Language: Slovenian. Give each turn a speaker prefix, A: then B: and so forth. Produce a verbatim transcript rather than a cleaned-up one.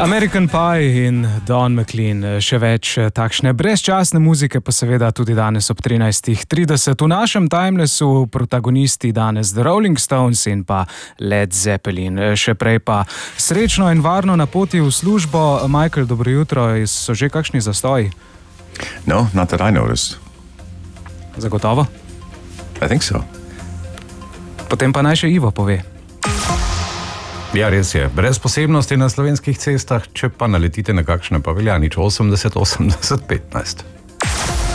A: American Pie in Don McLean, še več takšne brezčasne muzike, pa seveda tudi danes ob trinajstih trideset. V našem Timelessu protagonisti danes The Rolling Stones in pa Led Zeppelin. Še prej pa srečno in varno na poti v službo. Michael, dobro jutro, so že kakšni zastoji?
B: No, not that I noticed.
A: Zagotovo?
B: I think so.
A: Potem pa naj še Ivo pove.
C: Ja, res je. Brez posebnosti na slovenskih cestah, če pa naletite na kakšne, pa velja nič osemdeset osemdeset petnajst.